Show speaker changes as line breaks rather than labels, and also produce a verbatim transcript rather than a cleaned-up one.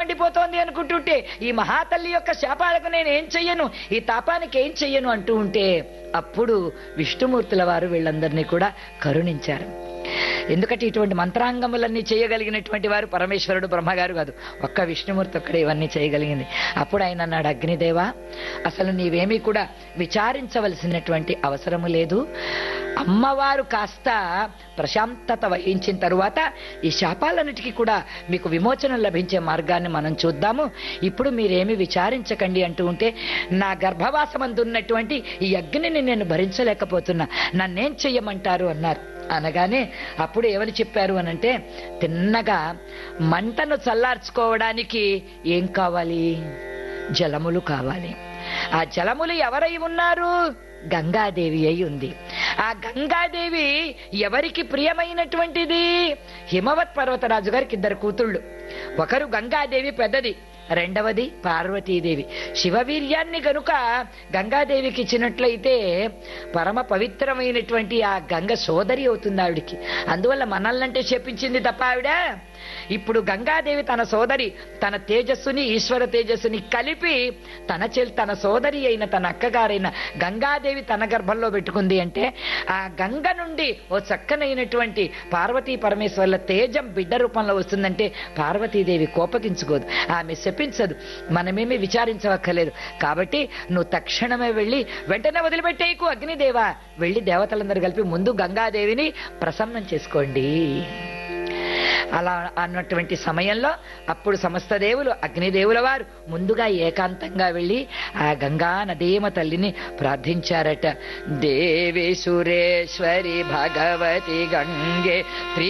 మండిపోతోంది అనుకుంటుంటే, ఈ మహాతల్లి యొక్క శాపాలకు నేను ఏం చెయ్యను, ఈ తాపానికి ఏం చెయ్యను అంటూ ఉంటే, అప్పుడు విష్ణుమూర్తుల వారు వీళ్ళందరినీ కూడా కరుణించారు. ఎందుకంటే ఇటువంటి మంత్రాంగములన్నీ చేయగలిగినటువంటి వారు పరమేశ్వరుడు బ్రహ్మగారు కాదు, ఒక్క విష్ణుమూర్తి ఒక్కడే ఇవన్నీ చేయగలిగింది. అప్పుడు ఆయన అన్నాడు, అగ్నిదేవా, అసలు నీవేమీ కూడా విచారించవలసినటువంటి అవసరము లేదు. అమ్మవారు కాస్త ప్రశాంతత వహించిన తరువాత ఈ శాపాలన్నిటికీ కూడా మీకు విమోచనం లభించే మార్గాన్ని మనం చూద్దాము. ఇప్పుడు మీరేమి విచారించకండి అంటూ ఉంటే, నా గర్భవాసమందున్నటువంటి ఈ అగ్నిని నేను భరించలేకపోతున్నా, నన్నేం చెయ్యమంటారు అన్నారు. అనగానే అప్పుడు ఏమని చెప్పారు అనంటే, తిన్నగా మంటను చల్లార్చుకోవడానికి ఏం కావాలి? జలములు కావాలి. ఆ జలములు ఎవరై ఉన్నారు? గంగాదేవి అయి ఉంది. ఆ గంగాదేవి ఎవరికి ప్రియమైనటువంటిది? హిమవత్ పర్వతరాజు గారికి ఇద్దరు కూతుళ్ళు. ఒకరు గంగాదేవి పెద్దది, రెండవది పార్వతీదేవి. శివవీర్యాన్ని గనుక గంగాదేవికి ఇచ్చినట్లయితే పరమ పవిత్రమైనటువంటి ఆ గంగ సోదరి అవుతుంది ఆవిడికి. అందువల్ల మనల్నంటే చెప్పించింది తప్ప ఆవిడ. ఇప్పుడు గంగాదేవి తన సోదరి, తన తేజస్సుని ఈశ్వర తేజస్సుని కలిపి తన చెల్ తన సోదరి అయిన తన అక్కగారైన గంగాదేవి తన గర్భంలో పెట్టుకుంది అంటే, ఆ గంగ నుండి ఓ చక్కనైనటువంటి పార్వతీ పరమేశ్వర్ల తేజం బిడ్డ రూపంలో వస్తుందంటే పార్వతీదేవి కోపగించుకోదు, ఆమె శపించదు. మనమేమి విచారించవక్కర్లేదు. కాబట్టి నువ్వు తక్షణమే వెళ్ళి వెంటనే వదిలిపెట్టేయకు అగ్నిదేవా, వెళ్ళి దేవతలందరూ కలిపి ముందు గంగాదేవిని ప్రసన్నం చేసుకోండి. అలా అన్నటువంటి సమయంలో అప్పుడు సమస్త దేవులు, అగ్నిదేవుల వారు ముందుగా ఏకాంతంగా వెళ్ళి ఆ గంగా నదీమ తల్లిని ప్రార్థించారట. దేవి సురేశ్వరి భగవతి గంగే